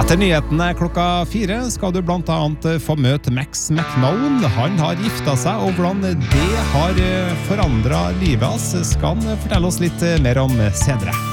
Etter nyhetene klokka 4 skal du blant annet få møte Max McNown. Han har gifta seg, og hvordan det har forandret livet hans skal han fortelle oss litt mer om senere.